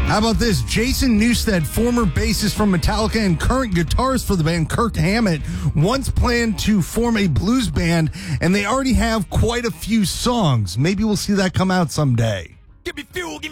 How about this? Jason Newsted, former bassist from Metallica and current guitarist for the band Kirk Hammett, once planned to form a blues band, and they already have quite a few songs. Maybe we'll see that come out someday. Give me fuel,